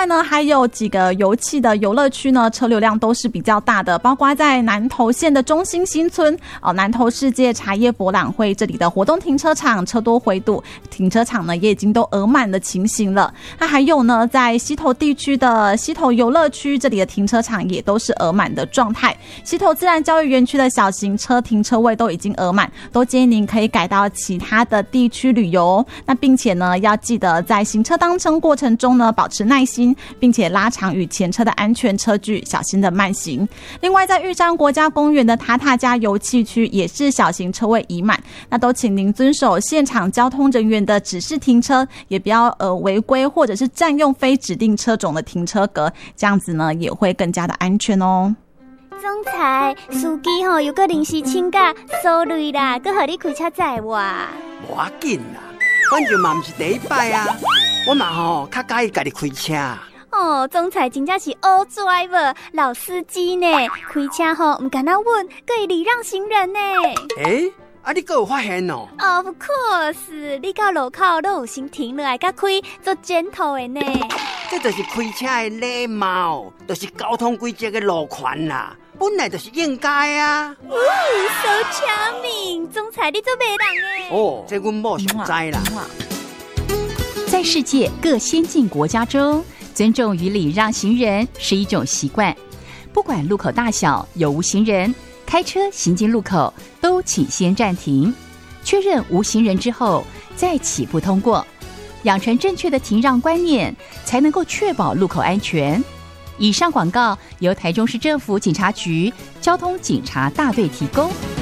外呢，还有几个油气的游乐区呢，车流量都是比较大的，包括在南投县的中心新村南投世界茶叶博览会这里的活动停车场车多回堵，停车场呢也已经都额满的情形了。那还有呢，在溪头地区的溪头游乐区，这里的停车场也都是额满的状态。溪头自然教育园区的小型车停车位都已经额满，都建议您可以改到其他的地区旅游。那并且呢，要记得在行车当乘过程中呢，保持耐心，并且拉长与前车的安全车距，小心的慢行。另外，在玉山国家公园的塔塔加油气区也是小型车位已满，那都请您遵守现场交通人员的指示停车，也不要违规或者是占用非指定车种的停车格，这样子呢也会更加的安全哦。 总裁，司机又搁临时请假，sorry啦，搁互你开车载我。 无要紧啦，反正嘛不是第一摆啊，我嘛较介意家己开车。 总裁真正是 all driver 老司机呢，开车唔敢那稳，搁会礼让行人呢。 你搁有发现哦 ？Of course， 你到路口都有先停落来，甲开做gentle的呢。 这就是开车的礼貌，就是交通规则的路权啦，本来就是应该啊。 So charming， 总裁你做媒人诶。 这阮某上知啦。 在世界各先进国家中，尊重与礼让行人是一种习惯。不管路口大小有无行人，开车行进路口都请先暂停，确认无行人之后再起步通过。养成正确的停让观念，才能够确保路口安全。以上广告由台中市政府警察局交通警察大队提供。